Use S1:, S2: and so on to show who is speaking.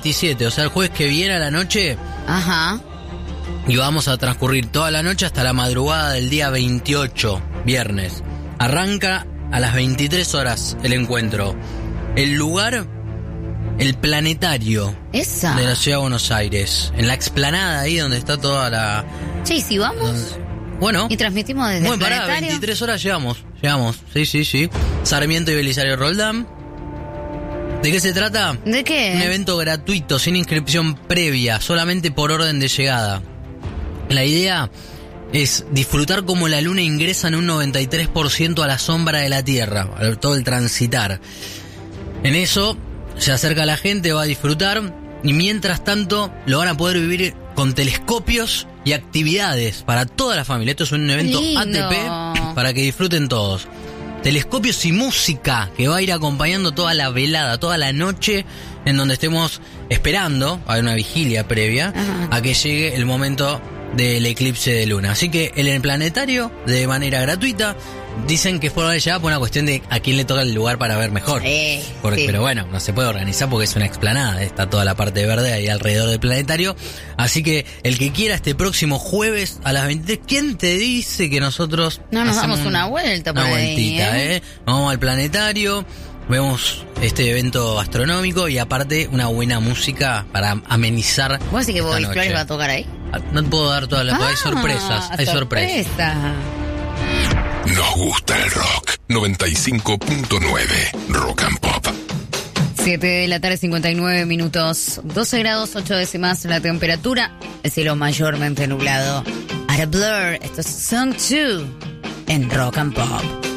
S1: 27, o sea, el jueves que viene a la noche.
S2: Ajá.
S1: Y vamos a transcurrir toda la noche hasta la madrugada del día 28, viernes. Arranca a las 23 horas el encuentro. El lugar, el planetario.
S2: Esa.
S1: De la ciudad de Buenos Aires. En la explanada ahí donde está toda la...
S2: Che, ¿y si vamos?
S1: Bueno.
S2: Y transmitimos desde el planetario.
S1: Pará, 23 horas llegamos. Sí. Sarmiento y Belisario Roldán. ¿De qué se trata?
S2: ¿De qué?
S1: Un evento gratuito, sin inscripción previa, solamente por orden de llegada. La idea es disfrutar como la luna ingresa en un 93% a la sombra de la Tierra, todo el transitar. En eso se acerca la gente, va a disfrutar, y mientras tanto lo van a poder vivir con telescopios y actividades para toda la familia. Esto es un evento
S2: lindo.
S1: ATP para que disfruten todos. Telescopios y música que va a ir acompañando toda la velada, toda la noche, en donde estemos esperando, hay una vigilia previa, a que llegue el momento del eclipse de luna. Así que en el planetario, de manera gratuita, dicen que fue ya por una cuestión de a quién le toca el lugar para ver mejor. Sí. Pero bueno, no se puede organizar porque es una explanada, está toda la parte verde ahí alrededor del planetario. Así que el que quiera este próximo jueves a las 23, ¿quién te dice que nosotros
S2: no nos damos una vuelta por
S1: una
S2: ahí,
S1: vueltita, Vamos al planetario, vemos este evento astronómico y aparte una buena música para amenizar.
S2: ¿Vos decís que Bobby
S1: noche.
S2: Flores va a tocar ahí?
S1: No te puedo dar todas las... hay sorpresas, hay sorpresas.
S3: Nos gusta el rock. 95.9 Rock and Pop.
S2: 7 de la tarde, 59 minutos. 12 grados, 8 décimas la temperatura. El cielo mayormente nublado. At a Blur, esto es Song 2 en Rock and Pop.